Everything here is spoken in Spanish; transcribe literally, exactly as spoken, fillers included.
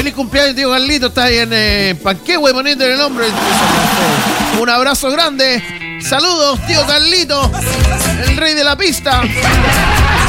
Feliz cumpleaños, tío Carlito. Está ahí en eh, Panquehue poniéndole el nombre. Un abrazo grande. Saludos, tío Carlito, el rey de la pista.